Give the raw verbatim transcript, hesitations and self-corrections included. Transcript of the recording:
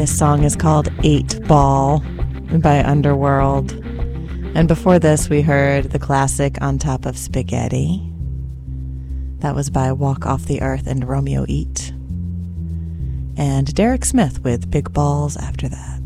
This song is called Eight Ball by Underworld. And before this, we heard the classic On Top of Spaghetti. That was by Walk Off the Earth and Romeo Eat. And Derek Smith with Big Balls after that.